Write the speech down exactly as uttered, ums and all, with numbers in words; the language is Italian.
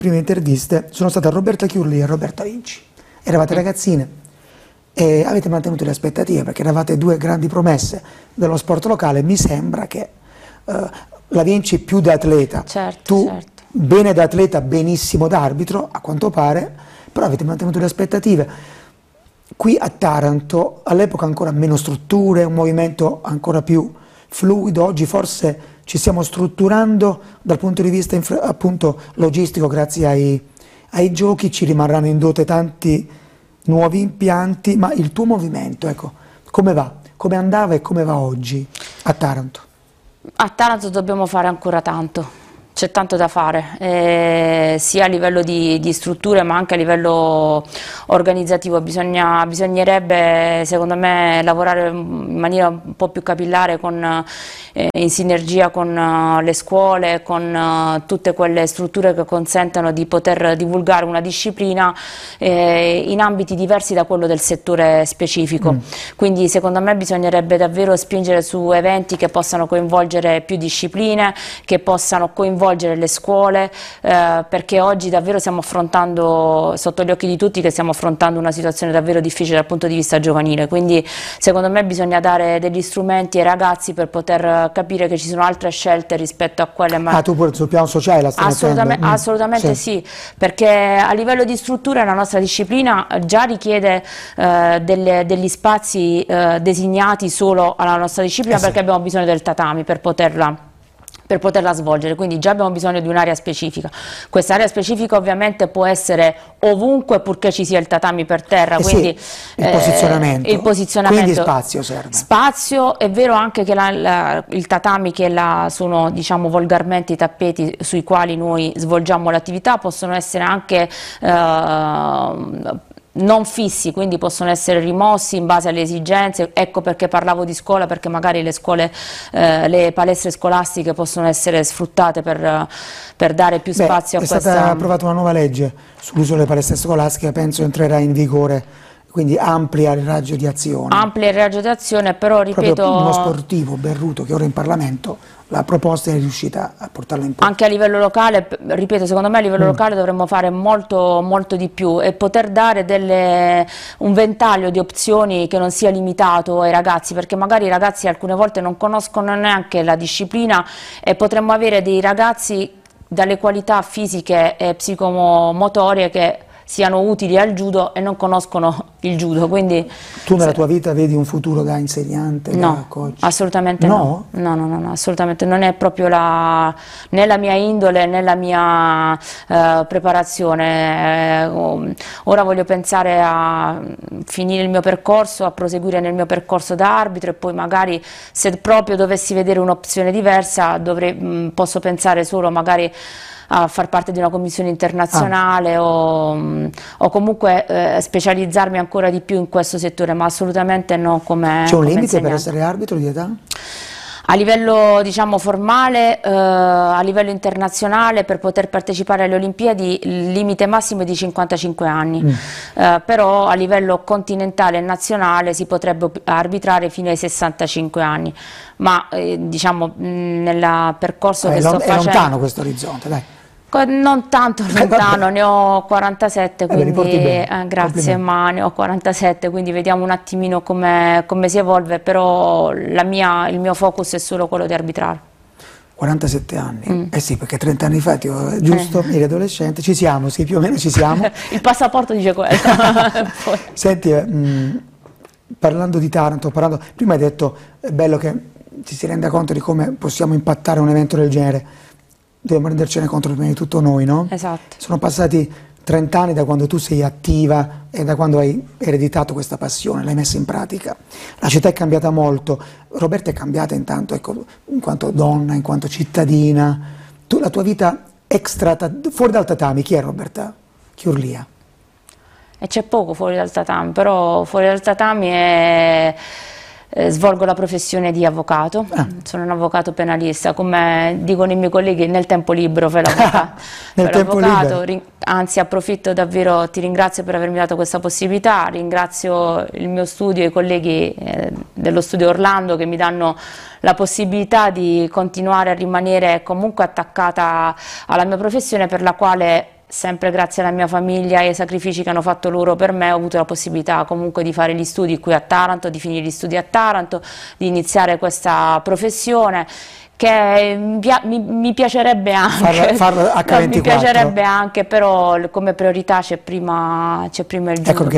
prime interviste sono state a Roberta Chiurlia e a Roberta Vinci. Eravate ragazzine e avete mantenuto le aspettative perché eravate due grandi promesse dello sport locale. Mi sembra che uh, la Vinci più da atleta, certo, tu certo. bene da atleta, benissimo da arbitro, a quanto pare, però avete mantenuto le aspettative. Qui a Taranto, all'epoca ancora meno strutture, un movimento ancora più fluido, oggi forse ci stiamo strutturando dal punto di vista appunto logistico grazie ai, ai giochi, ci rimarranno in dote tanti nuovi impianti, ma il tuo movimento, ecco, come va? Come andava e come va oggi a Taranto? A Taranto dobbiamo fare ancora tanto. C'è tanto da fare, eh, sia a livello di, di strutture ma anche a livello organizzativo. Bisogna, bisognerebbe secondo me lavorare in maniera un po' più capillare con, eh, in sinergia con uh, le scuole, con uh, tutte quelle strutture che consentano di poter divulgare una disciplina eh, in ambiti diversi da quello del settore specifico. Mm. Quindi secondo me bisognerebbe davvero spingere su eventi che possano coinvolgere più discipline, che possano coinvolgere le scuole, eh, perché oggi davvero stiamo affrontando, sotto gli occhi di tutti, che stiamo affrontando una situazione davvero difficile dal punto di vista giovanile, quindi secondo me bisogna dare degli strumenti ai ragazzi per poter capire che ci sono altre scelte rispetto a quelle. Ma ah, tu pure sul piano sociale la stai assolutamente, mettendo? assolutamente sì. sì, perché a livello di struttura la nostra disciplina già richiede eh, delle, degli spazi eh, designati solo alla nostra disciplina, eh perché sì. abbiamo bisogno del tatami per poterla per poterla svolgere, quindi già abbiamo bisogno di un'area specifica. Questa area specifica ovviamente può essere ovunque purché ci sia il tatami per terra, eh quindi sì, il, eh, posizionamento. il posizionamento. Quindi spazio serve. Spazio, è vero anche che la, la, il tatami, che la, sono diciamo volgarmente i tappeti sui quali noi svolgiamo l'attività, possono essere anche eh, non fissi, quindi possono essere rimossi in base alle esigenze. Ecco perché parlavo di scuola, perché magari le scuole, eh, le palestre scolastiche possono essere sfruttate per, per dare più Beh, spazio a è questa... È stata approvata una nuova legge sull'uso delle palestre scolastiche, penso entrerà in vigore, quindi amplia il raggio di azione. Amplia il raggio di azione, però ripeto... Proprio uno sportivo, Berruto, che ora è in Parlamento, la proposta è riuscita a portarla in porto. Anche a livello locale, ripeto, secondo me a livello mm. locale dovremmo fare molto, molto di più e poter dare delle, un ventaglio di opzioni che non sia limitato ai ragazzi, perché magari i ragazzi alcune volte non conoscono neanche la disciplina e potremmo avere dei ragazzi dalle qualità fisiche e psicomotorie che siano utili al judo e non conoscono il judo, quindi... Tu nella tua vita vedi un futuro da insegnante, no, da coach? Assolutamente no. No, no, no, no, assolutamente, non è proprio la, né la mia indole né la mia eh, preparazione. Eh, ora voglio pensare a finire il mio percorso, a proseguire nel mio percorso da arbitro e poi magari, se proprio dovessi vedere un'opzione diversa, dovrei, mh, posso pensare solo magari a far parte di una commissione internazionale ah. o, o comunque eh, specializzarmi ancora di più in questo settore, ma assolutamente no come C'è un come limite insegnante. Per essere arbitro di età? A livello diciamo formale, eh, a livello internazionale, per poter partecipare alle Olimpiadi il limite massimo è di cinquantacinque anni, mm. eh, però a livello continentale e nazionale si potrebbe arbitrare fino ai sessantacinque anni, ma eh, diciamo nel percorso eh, che sto facendo... È lontano questo orizzonte, dai. Non tanto lontano, ne ho quarantasette, quindi eh, eh, grazie, ma ne ho quarantasette, quindi vediamo un attimino come, come si evolve, però la mia, il mio focus è solo quello di arbitrare. quarantasette anni, mm. eh sì, perché trenta anni fa, io, giusto, eh. eri adolescente, ci siamo, sì, più o meno ci siamo. Il passaporto dice quello. Senti, eh, mh, parlando di Taranto, parlando, prima hai detto, è bello che ci si renda conto di come possiamo impattare un evento del genere. Dobbiamo rendercene conto prima di tutto noi, no? Esatto. Sono passati trenta anni da quando tu sei attiva e da quando hai ereditato questa passione, l'hai messa in pratica. La città è cambiata molto, Roberta è cambiata intanto, ecco, in quanto donna, in quanto cittadina. Tu, la tua vita extra, fuori dal tatami, chi è Roberta Chiurlia? E c'è poco fuori dal tatami, però fuori dal tatami è... Eh, svolgo la professione di avvocato, ah. sono un avvocato penalista, come dicono i miei colleghi, nel tempo libero fai l'avvocato, nel tempo libero. Anzi approfitto davvero, ti ringrazio per avermi dato questa possibilità, ringrazio il mio studio e i colleghi eh, dello studio Orlando che mi danno la possibilità di continuare a rimanere comunque attaccata alla mia professione, per la quale sempre grazie alla mia famiglia e ai sacrifici che hanno fatto loro per me, ho avuto la possibilità comunque di fare gli studi qui a Taranto, di finire gli studi a Taranto, di iniziare questa professione che mi, mi piacerebbe anche, farlo, farlo acca ventiquattro. mi piacerebbe anche, però come priorità c'è prima, c'è prima il judo. Ecco,